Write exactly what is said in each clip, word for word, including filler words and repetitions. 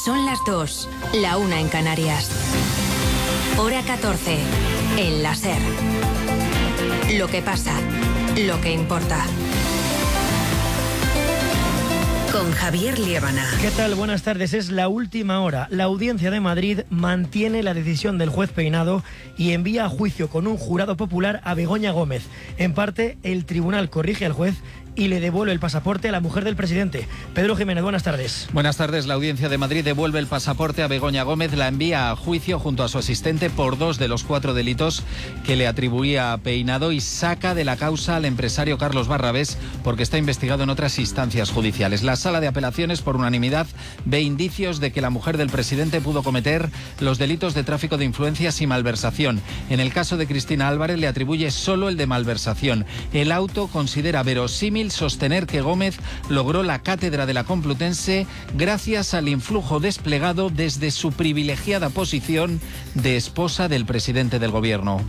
Son las dos, la una en Canarias. Hora catorce, en la SER. Lo que pasa, lo que importa. Con Javier Liébana. ¿Qué tal? Buenas tardes. Es la última hora. La Audiencia de Madrid mantiene la decisión del juez Peinado y envía a juicio con un jurado popular a Begoña Gómez. En parte, el tribunal corrige al juez y le devuelve el pasaporte a la mujer del presidente. Pedro Jiménez, buenas tardes. Buenas tardes. La Audiencia de Madrid devuelve el pasaporte a Begoña Gómez, la envía a juicio junto a su asistente por dos de los cuatro delitos que le atribuía a Peinado y saca de la causa al empresario Carlos Barrabés porque está investigado en otras instancias judiciales. La Sala de Apelaciones, por unanimidad, ve indicios de que la mujer del presidente pudo cometer los delitos de tráfico de influencias y malversación. En el caso de Cristina Álvarez le atribuye solo el de malversación. El auto considera verosímil sostener que Gómez logró la cátedra de la Complutense gracias al influjo desplegado desde su privilegiada posición de esposa del presidente del gobierno.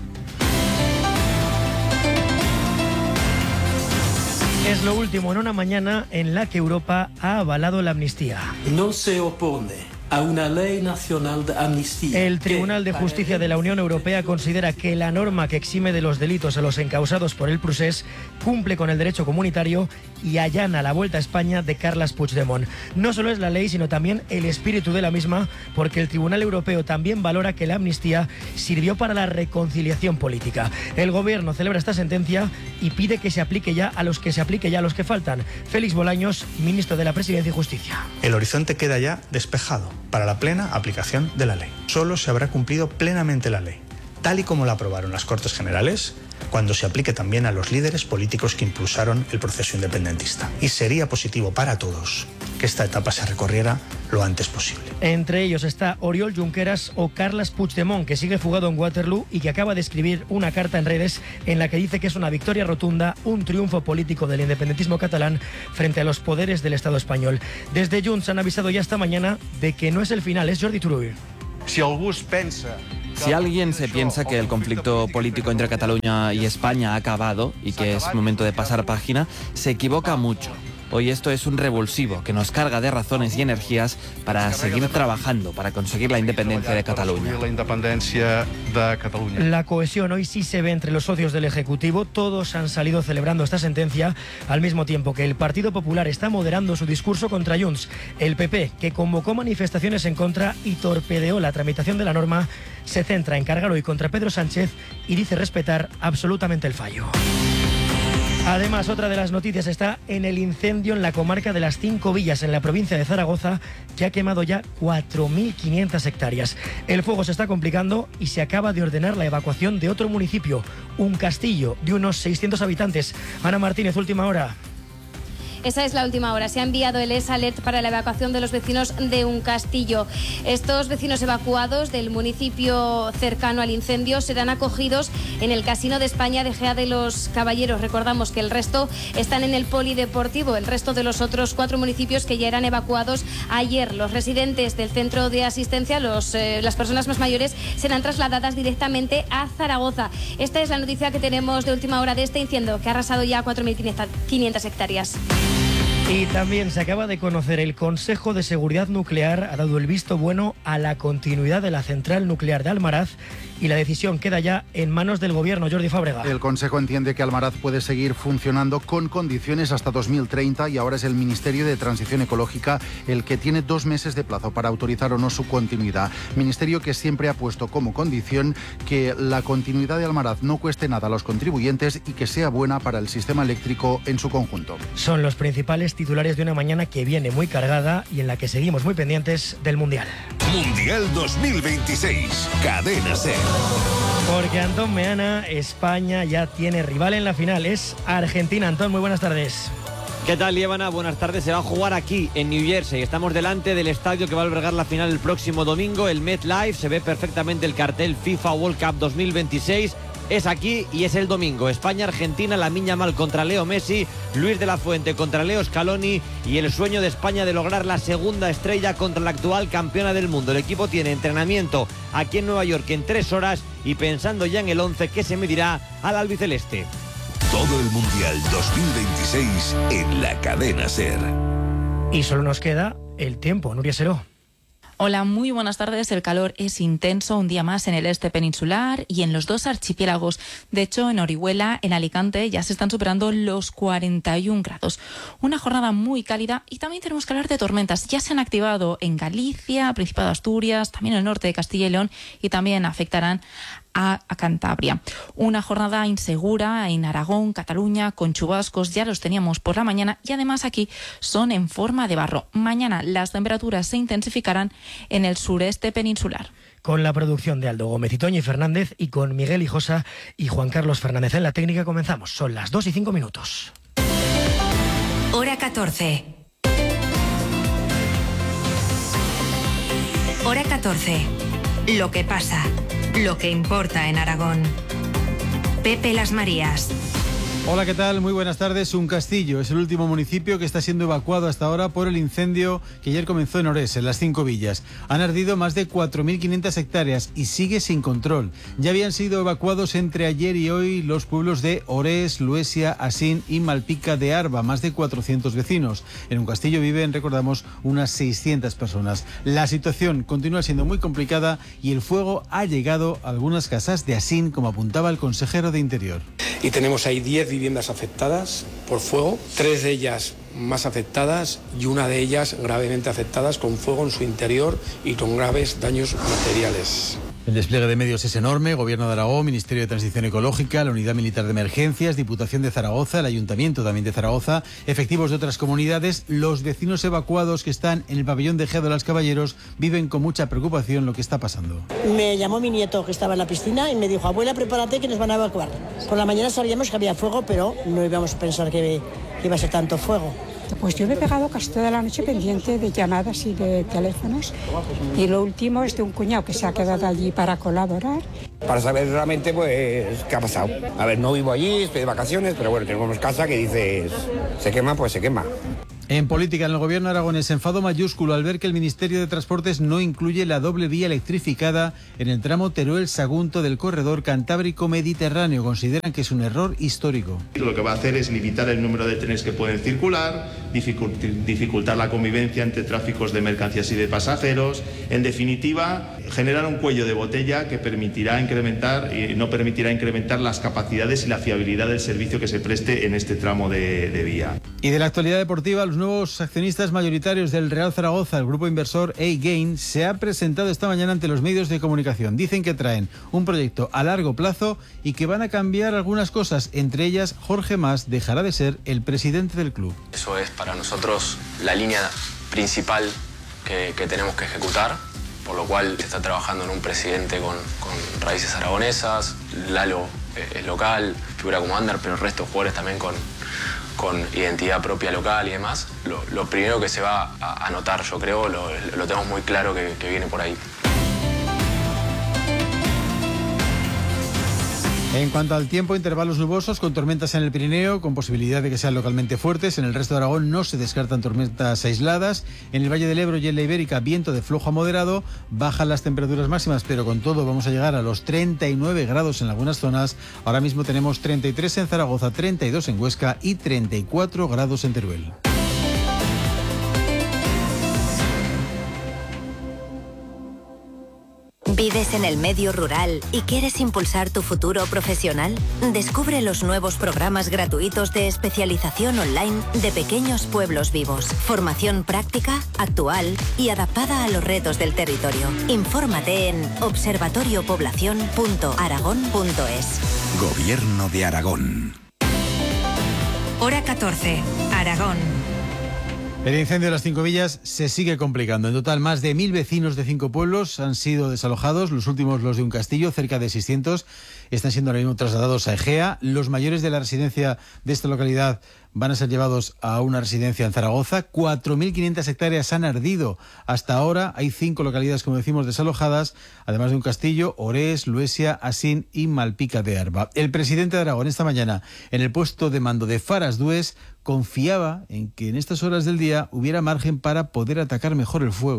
Es lo último en una mañana en la que Europa ha avalado la amnistía. No se opone a una ley nacional de amnistía. El Tribunal de Justicia de la Unión Europea considera que la norma que exime de los delitos a los encausados por el procés cumple con el derecho comunitario y allana la vuelta a España de Carles Puigdemont. No solo es la ley, sino también el espíritu de la misma, porque el Tribunal Europeo también valora que la amnistía sirvió para la reconciliación política. El Gobierno celebra esta sentencia y pide que se aplique ya a los que se aplique ya a los que faltan. Félix Bolaños, ministro de la Presidencia y Justicia. El horizonte queda ya despejado para la plena aplicación de la ley. Solo se habrá cumplido plenamente la ley, tal y como la aprobaron las Cortes Generales, cuando se aplique también a los líderes políticos que impulsaron el proceso independentista. Y sería positivo para todos que esta etapa se recorriera lo antes posible. Entre ellos está Oriol Junqueras o Carles Puigdemont, que sigue fugado en Waterloo y que acaba de escribir una carta en redes en la que dice que es una victoria rotunda, un triunfo político del independentismo catalán frente a los poderes del Estado español. Desde Junts han avisado ya esta mañana de que no es el final, es Jordi Turull. Si algú es pensa... Si alguien se piensa que el conflicto político entre Cataluña y España ha acabado y que es momento de pasar página, se equivoca mucho. Hoy esto es un revulsivo que nos carga de razones y energías para seguir trabajando para conseguir la independencia de Cataluña. La independencia de Cataluña. La cohesión hoy sí se ve entre los socios del Ejecutivo. Todos han salido celebrando esta sentencia al mismo tiempo que el Partido Popular está moderando su discurso contra Junts. El P P, que convocó manifestaciones en contra y torpedeó la tramitación de la norma, se centra en cargar hoy contra Pedro Sánchez y dice respetar absolutamente el fallo. Además, otra de las noticias está en el incendio en la comarca de las Cinco Villas, en la provincia de Zaragoza, que ha quemado ya cuatro mil quinientas hectáreas. El fuego se está complicando y se acaba de ordenar la evacuación de otro municipio, un castillo de unos seiscientos habitantes. Ana Martínez, última hora. Esa es la última hora. Se ha enviado el E S Alert para la evacuación de los vecinos de un castillo. Estos vecinos evacuados del municipio cercano al incendio serán acogidos en el Casino de España de Gea de los Caballeros. Recordamos que el resto están en el polideportivo, el resto de los otros cuatro municipios que ya eran evacuados ayer. Los residentes del centro de asistencia, los, eh, las personas más mayores, serán trasladadas directamente a Zaragoza. Esta es la noticia que tenemos de última hora de este incendio que ha arrasado ya cuatro mil quinientas hectáreas. Y también se acaba de conocer el Consejo de Seguridad Nuclear ha dado el visto bueno a la continuidad de la central nuclear de Almaraz y la decisión queda ya en manos del Gobierno. Jordi Fábrega. El Consejo entiende que Almaraz puede seguir funcionando con condiciones hasta dos mil treinta y ahora es el Ministerio de Transición Ecológica el que tiene dos meses de plazo para autorizar o no su continuidad. Ministerio que siempre ha puesto como condición que la continuidad de Almaraz no cueste nada a los contribuyentes y que sea buena para el sistema eléctrico en su conjunto. Son los principales titulares de una mañana que viene muy cargada y en la que seguimos muy pendientes del Mundial. Mundial dos mil veintiséis, Cadena SER. Porque Antón Meana, España ya tiene rival en la final, es Argentina. Antón, muy buenas tardes. ¿Qué tal, Liébana? Buenas tardes. Se va a jugar aquí, en New Jersey. Estamos delante del estadio que va a albergar la final el próximo domingo, el MetLife. Se ve perfectamente el cartel FIFA World Cup dos mil veintiséis. Es aquí y es el domingo. España-Argentina, Lamine Yamal contra Leo Messi, Luis de la Fuente contra Leo Scaloni y el sueño de España de lograr la segunda estrella contra la actual campeona del mundo. El equipo tiene entrenamiento aquí en Nueva York en tres horas y pensando ya en el once que se medirá al albiceleste. Todo el Mundial dos mil veintiséis en la Cadena SER. Y solo nos queda el tiempo, Nuria Seró. Hola, muy buenas tardes. El calor es intenso un día más en el este peninsular y en los dos archipiélagos. De hecho, en Orihuela, en Alicante, ya se están superando los cuarenta y un grados. Una jornada muy cálida y también tenemos que hablar de tormentas. Ya se han activado en Galicia, Principado de Asturias, también en el norte de Castilla y León y también afectarán a, a Cantabria. Una jornada insegura en Aragón, Cataluña, con chubascos, ya los teníamos por la mañana y además aquí son en forma de barro. Mañana las temperaturas se intensificarán en el sureste peninsular. Con la producción de Aldo Gómez y Toñi Fernández y con Miguel Hijosa y Juan Carlos Fernández en la técnica comenzamos. Son las dos y cinco minutos. Hora catorce. Hora catorce. Lo que pasa, lo que importa en Aragón. Pepe Las Marías. Hola, ¿qué tal? Muy buenas tardes. Uncastillo es el último municipio que está siendo evacuado hasta ahora por el incendio que ayer comenzó en Orés, en las Cinco Villas. Han ardido más de cuatro mil quinientas hectáreas y sigue sin control. Ya habían sido evacuados entre ayer y hoy los pueblos de Orés, Luesia, Asín y Malpica de Arba, más de cuatrocientos vecinos. En Uncastillo viven, recordamos, unas seiscientas personas. La situación continúa siendo muy complicada y el fuego ha llegado a algunas casas de Asín, como apuntaba el consejero de Interior. Y tenemos ahí diez viviendas afectadas por fuego, tres de ellas más afectadas y una de ellas gravemente afectadas con fuego en su interior y con graves daños materiales. El despliegue de medios es enorme. Gobierno de Aragón, Ministerio de Transición Ecológica, la Unidad Militar de Emergencias, Diputación de Zaragoza, el Ayuntamiento también de Zaragoza, efectivos de otras comunidades. Los vecinos evacuados que están en el pabellón de Gea de los Caballeros viven con mucha preocupación lo que está pasando. Me llamó mi nieto que estaba en la piscina y me dijo: abuela, prepárate que nos van a evacuar. Por la mañana sabíamos que había fuego, pero no íbamos a pensar que, que iba a ser tanto fuego. Pues yo me he pegado casi toda la noche pendiente de llamadas y de teléfonos, y lo último es de un cuñado que se ha quedado allí para colaborar. Para saber realmente pues qué ha pasado. A ver, no vivo allí, estoy de vacaciones, pero bueno, tenemos casa que dices, se quema, pues se quema. En política, en el gobierno aragonés, enfado mayúsculo al ver que el Ministerio de Transportes no incluye la doble vía electrificada en el tramo Teruel-Sagunto del corredor Cantábrico-Mediterráneo. Consideran que es un error histórico. Lo que va a hacer es limitar el número de trenes que pueden circular, dificultar la convivencia entre tráficos de mercancías y de pasajeros. En definitiva, generar un cuello de botella que permitirá incrementar y no permitirá incrementar las capacidades y la fiabilidad del servicio que se preste en este tramo de, de vía. Y de la actualidad deportiva, los nuevos accionistas mayoritarios del Real Zaragoza, el grupo inversor A-Gain, se ha presentado esta mañana ante los medios de comunicación. Dicen que traen un proyecto a largo plazo y que van a cambiar algunas cosas. Entre ellas, Jorge Mas dejará de ser el presidente del club. Eso es para nosotros la línea principal que, que tenemos que ejecutar, por lo cual se está trabajando en un presidente con, con raíces aragonesas. Lalo es local, figura como Ander, pero el resto de jugadores también con... con identidad propia local y demás. Lo, lo primero que se va a, a notar, yo creo, lo, lo tenemos muy claro que, que viene por ahí. En cuanto al tiempo, intervalos nubosos con tormentas en el Pirineo, con posibilidad de que sean localmente fuertes. En el resto de Aragón no se descartan tormentas aisladas. En el Valle del Ebro y en la Ibérica, viento de flojo a moderado. Bajan las temperaturas máximas, pero con todo vamos a llegar a los treinta y nueve grados en algunas zonas. Ahora mismo tenemos treinta y tres en Zaragoza, treinta y dos en Huesca y treinta y cuatro grados en Teruel. ¿Vives en el medio rural y quieres impulsar tu futuro profesional? Descubre los nuevos programas gratuitos de especialización online de Pequeños Pueblos Vivos. Formación práctica, actual y adaptada a los retos del territorio. Infórmate en observatorio población punto aragón punto es. Gobierno de Aragón. Hora catorce, Aragón. El incendio de las Cinco Villas se sigue complicando. En total, más de mil vecinos de cinco pueblos han sido desalojados. Los últimos, los de Uncastillo, cerca de seiscientos, están siendo ahora mismo trasladados a Egea. Los mayores de la residencia de esta localidad van a ser llevados a una residencia en Zaragoza. cuatro mil quinientas hectáreas han ardido. Hasta ahora hay cinco localidades, como decimos, desalojadas, además de Uncastillo, Orés, Luesia, Asín y Malpica de Arba. El presidente de Aragón esta mañana, en el puesto de mando de Farasdués, confiaba en que en estas horas del día hubiera margen para poder atacar mejor el fuego.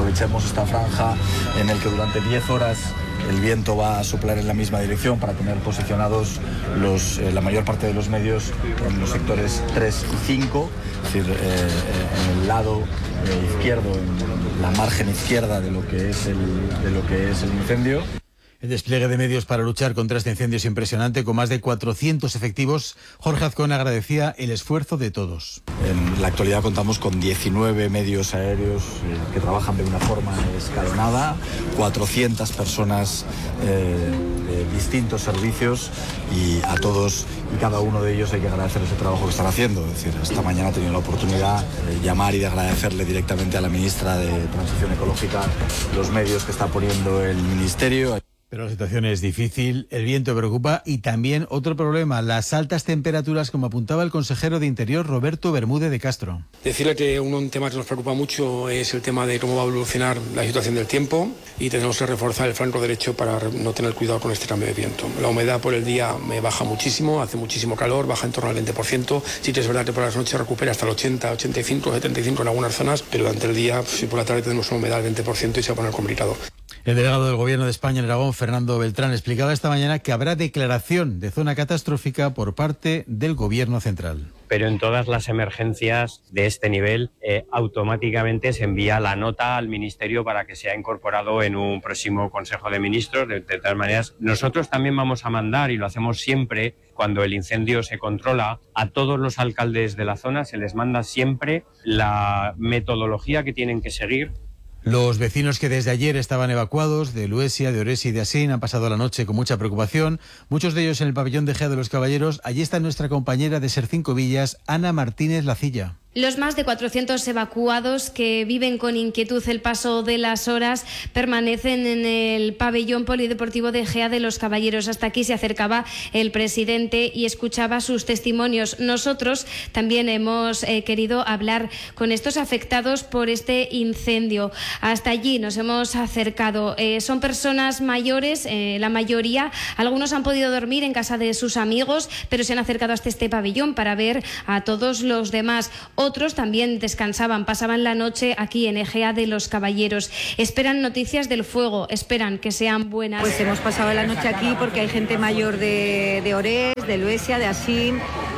aprovechemos esta franja en el que durante diez horas el viento va a soplar en la misma dirección para tener posicionados los, eh, la mayor parte de los medios en los sectores tres y cinco, es decir, eh, en el lado eh, izquierdo, en la margen izquierda de lo que es el, de lo que es el incendio. El despliegue de medios para luchar contra este incendio es impresionante, con más de cuatrocientos efectivos. Jorge Azcón agradecía el esfuerzo de todos. En la actualidad contamos con diecinueve medios aéreos eh, que trabajan de una forma escalonada, cuatrocientas personas eh, de distintos servicios, y a todos y cada uno de ellos hay que agradecer ese trabajo que están haciendo. Es decir, esta mañana he tenido la oportunidad de llamar y de agradecerle directamente a la ministra de Transición Ecológica los medios que está poniendo el Ministerio. Pero la situación es difícil, el viento preocupa y también otro problema, las altas temperaturas, como apuntaba el consejero de Interior Roberto Bermúdez de Castro. Decirle que un tema que nos preocupa mucho es el tema de cómo va a evolucionar la situación del tiempo, y tenemos que reforzar el flanco derecho para no tener cuidado con este cambio de viento. La humedad por el día me baja muchísimo, hace muchísimo calor, baja en torno al veinte por ciento. Sí que es verdad que por las noches recupera hasta el ochenta, ochenta y cinco, setenta y cinco en algunas zonas, pero durante el día, si por la tarde tenemos una humedad del veinte por ciento, y se va a poner complicado. El delegado del Gobierno de España en Aragón, Fernando Beltrán, explicaba esta mañana que habrá declaración de zona catastrófica por parte del Gobierno central. Pero en todas las emergencias de este nivel, eh, automáticamente se envía la nota al Ministerio para que sea incorporado en un próximo Consejo de Ministros. De, de todas maneras, nosotros también vamos a mandar, y lo hacemos siempre, cuando el incendio se controla, a todos los alcaldes de la zona se les manda siempre la metodología que tienen que seguir. Los vecinos que desde ayer estaban evacuados de Luesia, de Oresi y de Asín han pasado la noche con mucha preocupación, muchos de ellos en el pabellón de Gea de los Caballeros. Allí está nuestra compañera de Ser Cinco Villas, Ana Martínez Lacilla. Los más de cuatrocientos evacuados que viven con inquietud el paso de las horas permanecen en el pabellón polideportivo de Gea de los Caballeros. Hasta aquí se acercaba el presidente y escuchaba sus testimonios. Nosotros también hemos eh, querido hablar con estos afectados por este incendio. Hasta allí nos hemos acercado. Eh, son personas mayores, eh, la mayoría. Algunos han podido dormir en casa de sus amigos, pero se han acercado hasta este pabellón para ver a todos los demás. Otros también descansaban, pasaban la noche aquí en Egea de los Caballeros. Esperan noticias del fuego, esperan que sean buenas. Pues hemos pasado la noche aquí porque hay gente mayor de, de Orés, de Luesia, de Asín,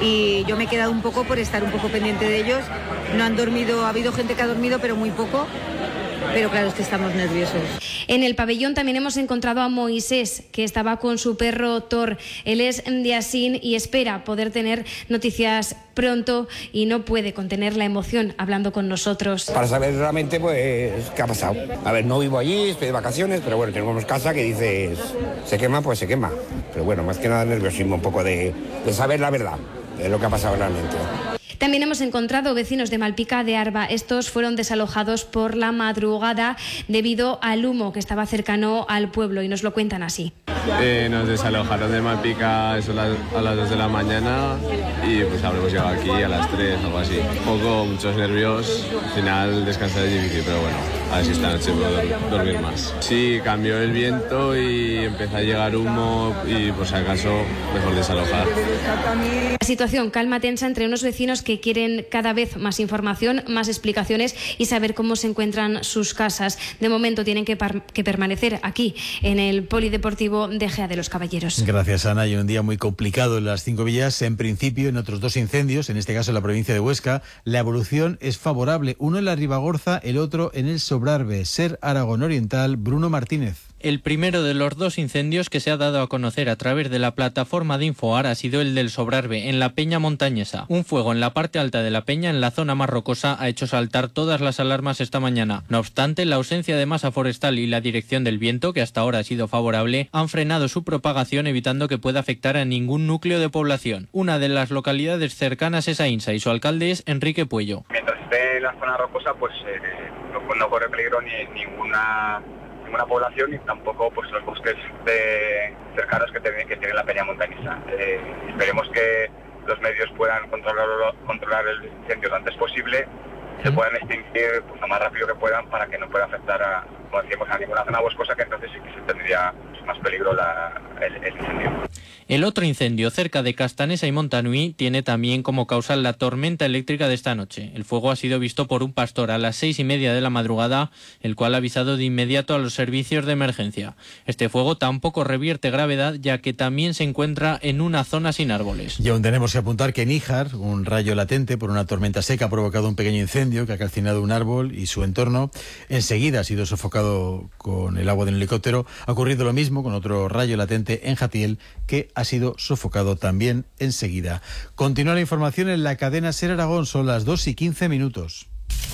y yo me he quedado un poco por estar un poco pendiente de ellos. No han dormido, ha habido gente que ha dormido, pero muy poco. Pero claro, es que estamos nerviosos. En el pabellón también hemos encontrado a Moisés, que estaba con su perro Thor. Él es de Asín y espera poder tener noticias pronto, y no puede contener la emoción hablando con nosotros. Para saber realmente pues qué ha pasado. A ver, no vivo allí, estoy de vacaciones, pero bueno, tenemos casa que dices, se quema, pues se quema. Pero bueno, más que nada nerviosismo, un poco de, de saber la verdad de lo que ha pasado realmente. También hemos encontrado vecinos de Malpica de Arba. Estos fueron desalojados por la madrugada debido al humo que estaba cercano al pueblo, y nos lo cuentan así. Eh, nos desalojaron de Malpica eso a las dos de la mañana, y pues habremos llegado aquí a las tres o algo así. Un poco, muchos nervios, al final descansar es difícil, pero bueno, a ver si esta noche puedo dormir más. Sí, cambió el viento y empezó a llegar humo, y por si acaso mejor desalojar. La situación calma tensa entre unos vecinos que quieren cada vez más información, más explicaciones y saber cómo se encuentran sus casas. De momento tienen que, que permanecer aquí en el polideportivo de Gea de los Caballeros. Gracias, Ana. Y un día muy complicado en las Cinco Villas. En principio, en otros dos incendios, en este caso en la provincia de Huesca, la evolución es favorable. Uno en la Ribagorza, el otro en el Sobrarbe. Ser Aragón Oriental, Bruno Martínez. El primero de los dos incendios que se ha dado a conocer a través de la plataforma de Infoar ha sido el del Sobrarbe, en la Peña Montañesa. Un fuego en la parte alta de la peña, en la zona más rocosa, ha hecho saltar todas las alarmas esta mañana. No obstante, la ausencia de masa forestal y la dirección del viento, que hasta ahora ha sido favorable, han frenado su propagación, evitando que pueda afectar a ningún núcleo de población. Una de las localidades cercanas es Ainsa, y su alcalde es Enrique Puello. Mientras esté en la zona rocosa, pues eh, no, no corre peligro ni ninguna... ninguna población, y tampoco pues los bosques de cercanos que tiene, que tiene la Peña Montañesa. Eh, esperemos que los medios puedan controlar, controlar el incendio lo antes posible, se puedan extinguir pues, lo más rápido que puedan, para que no pueda afectar a, como decíamos, a ninguna zona boscosa, que entonces sí que se tendría más peligro la, el, el incendio. El otro incendio cerca de Castanesa y Montanui tiene también como causa la tormenta eléctrica de esta noche. El fuego ha sido visto por un pastor a las seis y media de la madrugada, el cual ha avisado de inmediato a los servicios de emergencia. Este fuego tampoco revierte gravedad, ya que también se encuentra en una zona sin árboles. Y aún tenemos que apuntar que en Níjar, un rayo latente por una tormenta seca ha provocado un pequeño incendio que ha calcinado un árbol y su entorno. Enseguida ha sido sofocado con el agua del helicóptero. Ha ocurrido lo mismo con otro rayo latente en Jatiel, que ha sido sofocado también enseguida. Continúa la información en la cadena SER Aragón, son las dos y quince minutos.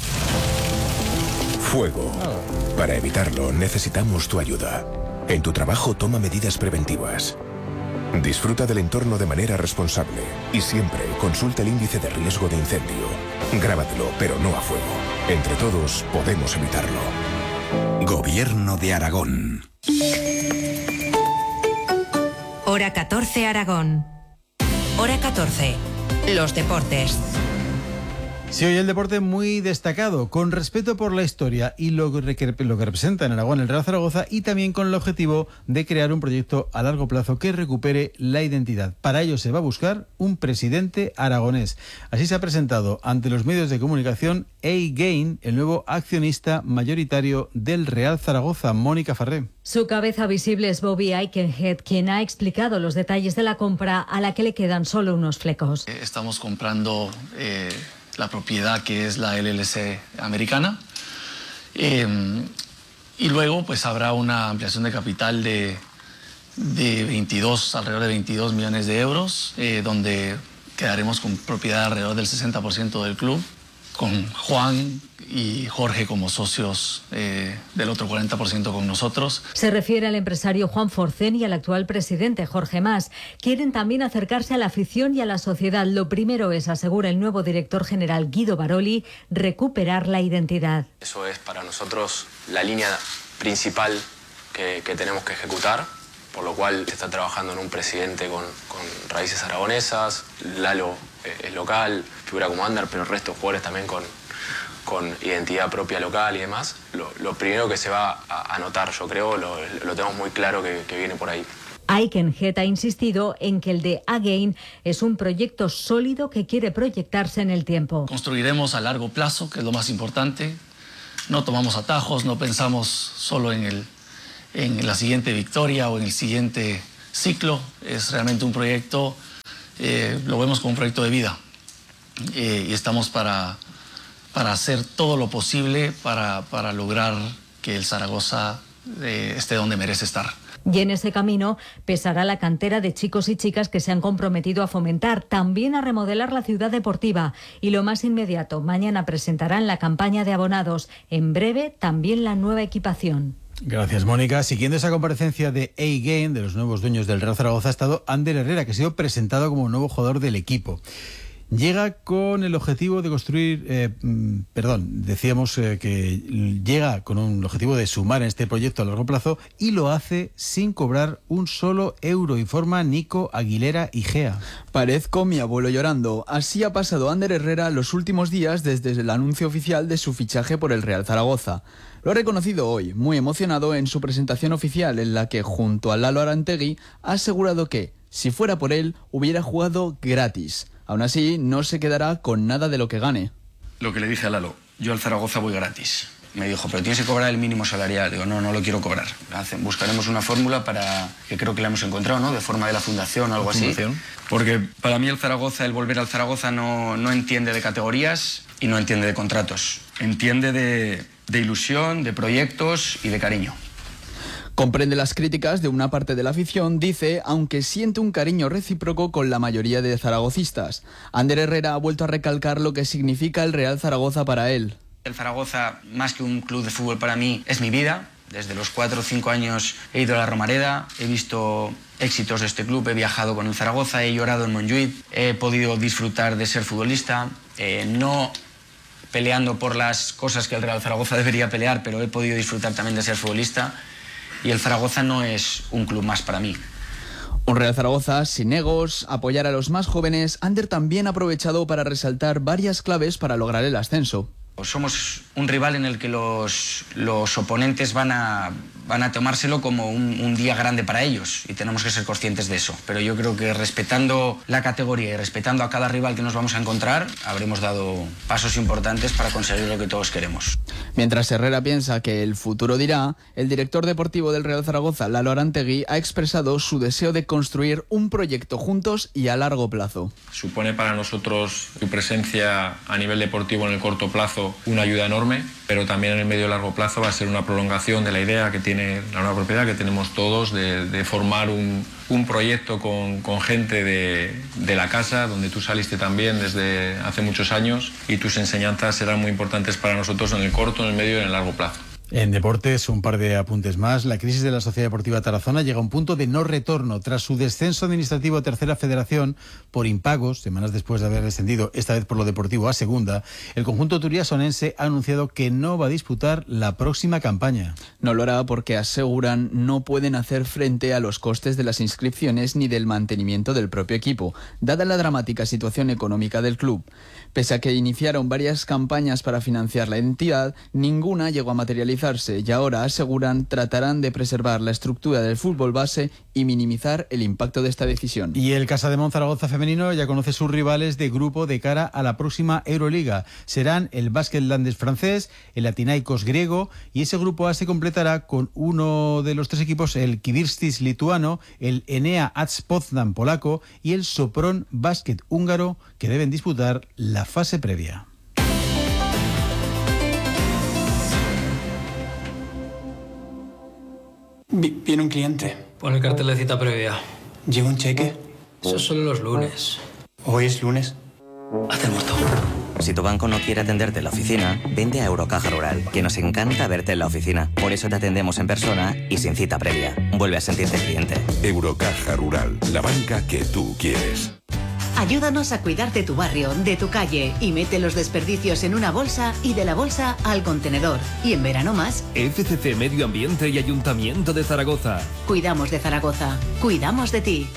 Fuego. Para evitarlo necesitamos tu ayuda. En tu trabajo toma medidas preventivas. Disfruta del entorno de manera responsable y siempre consulta el índice de riesgo de incendio. Grábatelo, pero no a fuego. Entre todos podemos evitarlo. Gobierno de Aragón. Hora catorce Aragón. Hora catorce. Los deportes. Sí, hoy el deporte muy destacado, con respeto por la historia y lo que, lo que representa en Aragón el Real Zaragoza, y también con el objetivo de crear un proyecto a largo plazo que recupere la identidad. Para ello se va a buscar un presidente aragonés. Así se ha presentado ante los medios de comunicación A-Gain, el nuevo accionista mayoritario del Real Zaragoza. Mónica Farré. Su cabeza visible es Bobby Aikenhead, quien ha explicado los detalles de la compra, a la que le quedan solo unos flecos. Estamos comprando Eh... la propiedad que es la L L C americana, eh, y luego pues habrá una ampliación de capital de, de veintidós, alrededor de veintidós millones de euros, eh, donde quedaremos con propiedad alrededor del sesenta por ciento del club, con Juan y Jorge como socios eh, del otro cuarenta por ciento con nosotros. Se refiere al empresario Juan Forcén y al actual presidente Jorge Mas. Quieren también acercarse a la afición y a la sociedad. Lo primero es, asegura el nuevo director general Guido Baroli, recuperar la identidad. Eso es para nosotros la línea principal que, que tenemos que ejecutar, por lo cual se está trabajando en un presidente con, con raíces aragonesas. Lalo eh, es local, figura como Ander, pero el resto de jugadores también con, con identidad propia local y demás. Lo, lo primero que se va a anotar, yo creo, lo, lo tenemos muy claro que, que viene por ahí. Aikenhead ha insistido en que el de A-Gain es un proyecto sólido que quiere proyectarse en el tiempo. Construiremos a largo plazo, que es lo más importante. No tomamos atajos, no pensamos solo en el en la siguiente victoria o en el siguiente ciclo. Es realmente un proyecto, eh, lo vemos como un proyecto de vida, eh, y estamos para, para hacer todo lo posible para, para lograr que el Zaragoza eh, esté donde merece estar. Y en ese camino pesará la cantera de chicos y chicas que se han comprometido a fomentar, también a remodelar la ciudad deportiva. Y lo más inmediato, mañana presentarán la campaña de abonados. En breve, también la nueva equipación. Gracias, Mónica. Siguiendo esa comparecencia de A-Gain, de los nuevos dueños del Real Zaragoza, ha estado Ander Herrera, que ha sido presentado como nuevo jugador del equipo. Llega con el objetivo de construir, eh, perdón, decíamos eh, que llega con un objetivo de sumar en este proyecto a largo plazo, y lo hace sin cobrar un solo euro, informa Nico Aguilera Igea. Parezco mi abuelo llorando. Así ha pasado Ander Herrera los últimos días desde el anuncio oficial de su fichaje por el Real Zaragoza. Lo ha reconocido hoy, muy emocionado, en su presentación oficial, en la que, junto a Lalo Arantegui, ha asegurado que, si fuera por él, hubiera jugado gratis. Aún así, no se quedará con nada de lo que gane. Lo que le dije a Lalo, yo al Zaragoza voy gratis. Me dijo, pero tienes que cobrar el mínimo salarial. Digo, no, no lo quiero cobrar. Buscaremos una fórmula para, que creo que la hemos encontrado, ¿no? De forma de la fundación o algo así. Porque para mí el Zaragoza, el volver al Zaragoza, no, no entiende de categorías y no entiende de contratos. Entiende de, de ilusión, de proyectos y de cariño. Comprende las críticas de una parte de la afición, dice, aunque siente un cariño recíproco con la mayoría de zaragocistas. Ander Herrera ha vuelto a recalcar lo que significa el Real Zaragoza para él. El Zaragoza, más que un club de fútbol para mí, es mi vida. Desde los cuatro o cinco años he ido a la Romareda, he visto éxitos de este club, he viajado con el Zaragoza, he llorado en Montjuïc, he podido disfrutar de ser futbolista, eh, no peleando por las cosas que el Real Zaragoza debería pelear, pero he podido disfrutar también de ser futbolista. Y el Zaragoza no es un club más para mí. Un Real Zaragoza sin egos, apoyar a los más jóvenes. Ander también ha aprovechado para resaltar varias claves para lograr el ascenso. Somos un rival en el que los, los oponentes van a, van a tomárselo como un, un día grande para ellos y tenemos que ser conscientes de eso. Pero yo creo que respetando la categoría y respetando a cada rival que nos vamos a encontrar, habremos dado pasos importantes para conseguir lo que todos queremos. Mientras Herrera piensa que el futuro dirá, el director deportivo del Real Zaragoza, Lalo Arantegui, ha expresado su deseo de construir un proyecto juntos y a largo plazo. Supone para nosotros tu presencia a nivel deportivo en el corto plazo una ayuda enorme, pero también en el medio y largo plazo va a ser una prolongación de la idea que tiene la nueva propiedad, que tenemos todos, de, de formar un, un proyecto con, con gente de, de la casa, donde tú saliste también desde hace muchos años y tus enseñanzas serán muy importantes para nosotros en el corto, en el medio y en el largo plazo. En deportes, un par de apuntes más. La crisis de la Sociedad Deportiva Tarazona llega a un punto de no retorno tras su descenso administrativo a Tercera Federación por impagos, semanas después de haber descendido, esta vez por lo deportivo, a Segunda. El conjunto turiasonense ha anunciado que no va a disputar la próxima campaña. No lo hará porque aseguran no pueden hacer frente a los costes de las inscripciones ni del mantenimiento del propio equipo, dada la dramática situación económica del club. Pese a que iniciaron varias campañas para financiar la entidad, ninguna llegó a materializar y ahora aseguran tratarán de preservar la estructura del fútbol base y minimizar el impacto de esta decisión. Y el Casademont Zaragoza femenino ya conoce sus rivales de grupo de cara a la próxima Euroliga. Serán el Basket Landes francés, el Athinaikos griego y ese grupo A se completará con uno de los tres equipos, el Kivrstis lituano, el Enea Ats Poznań polaco y el Sopron Basket húngaro, que deben disputar la fase previa. Viene un cliente. Pon el cartel de cita previa. ¿Lleva un cheque? Eso solo los lunes. ¿Hoy es lunes? Haz el muerto. Si tu banco no quiere atenderte en la oficina, vente a Eurocaja Rural, que nos encanta verte en la oficina. Por eso te atendemos en persona y sin cita previa. Vuelve a sentirte cliente. Eurocaja Rural, la banca que tú quieres. Ayúdanos a cuidar de tu barrio, de tu calle y mete los desperdicios en una bolsa y de la bolsa al contenedor. Y en verano más, F C C Medio Ambiente y Ayuntamiento de Zaragoza. Cuidamos de Zaragoza, cuidamos de ti.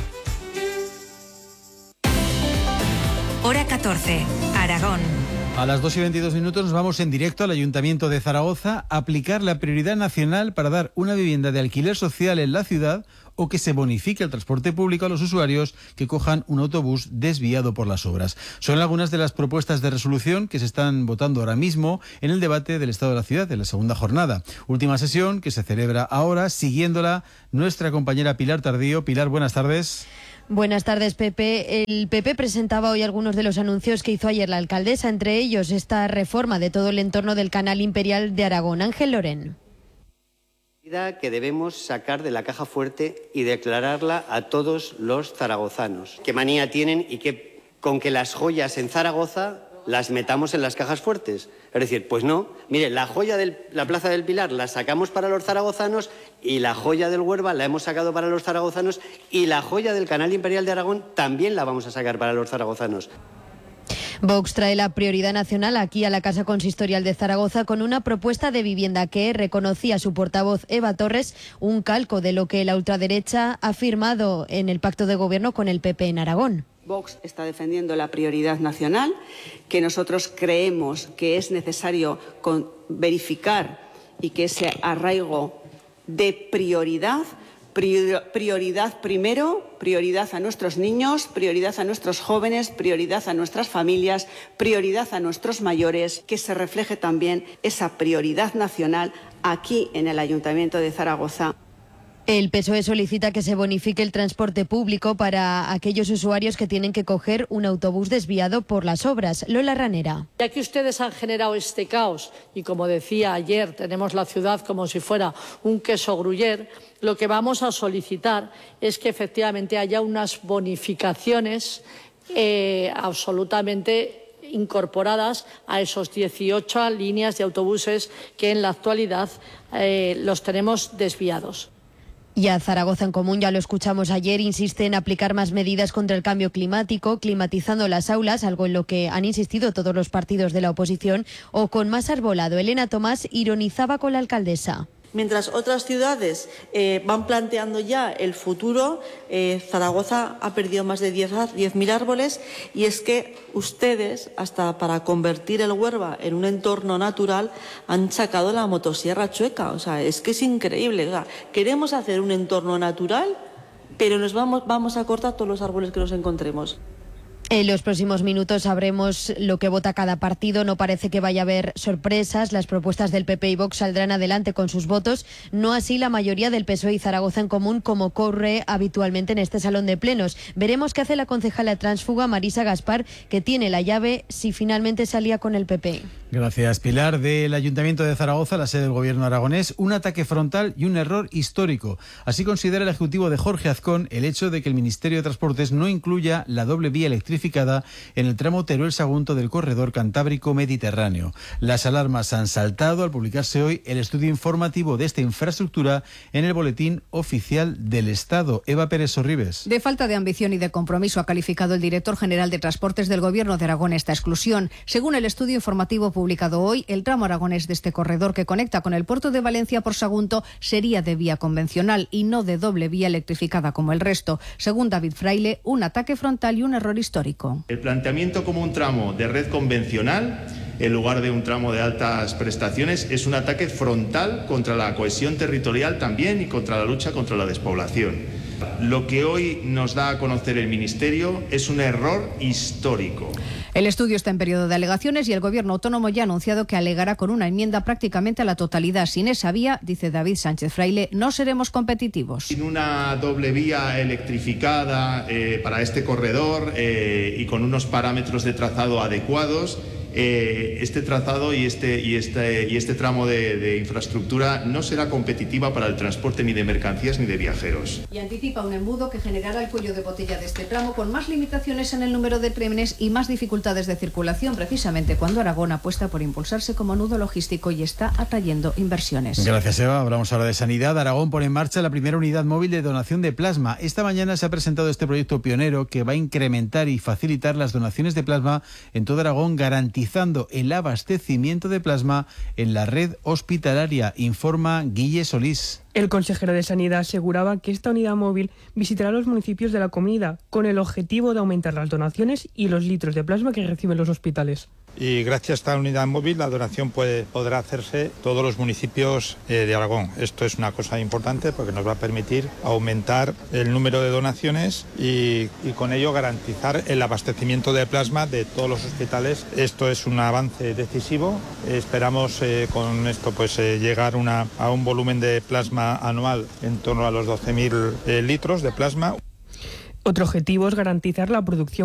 Hora catorce, Aragón. A las dos y veintidós minutos nos vamos en directo al Ayuntamiento de Zaragoza a aplicar la prioridad nacional para dar una vivienda de alquiler social en la ciudad o que se bonifique el transporte público a los usuarios que cojan un autobús desviado por las obras. Son algunas de las propuestas de resolución que se están votando ahora mismo en el debate del Estado de la Ciudad, en la segunda jornada. Última sesión que se celebra ahora, siguiéndola nuestra compañera Pilar Tardío. Pilar, buenas tardes. Buenas tardes, Pepe. El P P presentaba hoy algunos de los anuncios que hizo ayer la alcaldesa, entre ellos esta reforma de todo el entorno del Canal Imperial de Aragón. Ángel Loren. Que debemos sacar de la caja fuerte y declararla a todos los zaragozanos. ¿Qué manía tienen y qué con que las joyas en Zaragoza las metamos en las cajas fuertes? Es decir, pues no. Mire, la joya de la Plaza del Pilar la sacamos para los zaragozanos y la joya del Huerva la hemos sacado para los zaragozanos y la joya del Canal Imperial de Aragón también la vamos a sacar para los zaragozanos. Vox trae la prioridad nacional aquí a la Casa Consistorial de Zaragoza con una propuesta de vivienda que, reconocía su portavoz Eva Torres, un calco de lo que la ultraderecha ha firmado en el pacto de gobierno con el P P en Aragón. Vox está defendiendo la prioridad nacional, que nosotros creemos que es necesario con verificar y que ese arraigo de prioridad, prioridad primero, prioridad a nuestros niños, prioridad a nuestros jóvenes, prioridad a nuestras familias, prioridad a nuestros mayores, que se refleje también esa prioridad nacional aquí en el Ayuntamiento de Zaragoza. El P S O E solicita que se bonifique el transporte público para aquellos usuarios que tienen que coger un autobús desviado por las obras. Lola Ranera. Ya que ustedes han generado este caos y, como decía ayer, tenemos la ciudad como si fuera un queso gruyère, lo que vamos a solicitar es que efectivamente haya unas bonificaciones eh, absolutamente incorporadas a esos dieciocho líneas de autobuses que en la actualidad eh, los tenemos desviados. Y a Zaragoza en Común, ya lo escuchamos ayer, insiste en aplicar más medidas contra el cambio climático, climatizando las aulas, algo en lo que han insistido todos los partidos de la oposición, o con más arbolado. Elena Tomás ironizaba con la alcaldesa. Mientras otras ciudades eh, van planteando ya el futuro, eh, Zaragoza ha perdido más de diez mil árboles, y es que ustedes, hasta para convertir el Huerva en un entorno natural, han sacado la motosierra chueca. O sea, es que es increíble. O sea, queremos hacer un entorno natural, pero nos vamos, vamos a cortar todos los árboles que nos encontremos. En los próximos minutos sabremos lo que vota cada partido. No parece que vaya a haber sorpresas. Las propuestas del P P y Vox saldrán adelante con sus votos. No así la mayoría del P S O E y Zaragoza en Común, como ocurre habitualmente en este salón de plenos. Veremos qué hace la concejala tránsfuga Marisa Gaspar, que tiene la llave si finalmente salía con el P P. Gracias, Pilar. Del Ayuntamiento de Zaragoza, la sede del Gobierno aragonés, un ataque frontal y un error histórico. Así considera el Ejecutivo de Jorge Azcón el hecho de que el Ministerio de Transportes no incluya la doble vía electrificada en el tramo Teruel-Sagunto del corredor Cantábrico Mediterráneo. Las alarmas han saltado al publicarse hoy el estudio informativo de esta infraestructura en el Boletín Oficial del Estado. Eva Pérez Sorribes. De falta de ambición y de compromiso ha calificado el director general de Transportes del Gobierno de Aragón esta exclusión. Según el estudio informativo publicado hoy, el tramo aragonés de este corredor que conecta con el puerto de Valencia por Sagunto sería de vía convencional y no de doble vía electrificada como el resto. Según David Fraile, un ataque frontal y un error histórico. El planteamiento como un tramo de red convencional en lugar de un tramo de altas prestaciones es un ataque frontal contra la cohesión territorial también y contra la lucha contra la despoblación. Lo que hoy nos da a conocer el Ministerio es un error histórico. El estudio está en periodo de alegaciones y el Gobierno autónomo ya ha anunciado que alegará con una enmienda prácticamente a la totalidad. Sin esa vía, dice David Sánchez Fraile, no seremos competitivos. Sin una doble vía electrificada eh, para este corredor eh, y con unos parámetros de trazado adecuados, Eh, este trazado y este, y este, y este tramo de, de infraestructura no será competitiva para el transporte ni de mercancías ni de viajeros. Y anticipa un embudo que generará el cuello de botella de este tramo, con más limitaciones en el número de trenes y más dificultades de circulación, precisamente cuando Aragón apuesta por impulsarse como nudo logístico y está atrayendo inversiones. Gracias, Eva. Hablamos ahora de sanidad. Aragón pone en marcha la primera unidad móvil de donación de plasma. Esta mañana se ha presentado este proyecto pionero que va a incrementar y facilitar las donaciones de plasma en todo Aragón, garantizando el abastecimiento de plasma en la red hospitalaria, informa Guille Solís. El consejero de Sanidad aseguraba que esta unidad móvil visitará los municipios de la comunidad con el objetivo de aumentar las donaciones y los litros de plasma que reciben los hospitales. Y gracias a esta unidad móvil la donación puede, podrá hacerse todos los municipios eh, de Aragón. Esto es una cosa importante porque nos va a permitir aumentar el número de donaciones y, y con ello garantizar el abastecimiento de plasma de todos los hospitales. Esto es un avance decisivo. Esperamos eh, con esto pues eh, llegar una, a un volumen de plasma anual en torno a los doce mil eh, litros de plasma. Otro objetivo es garantizar la producción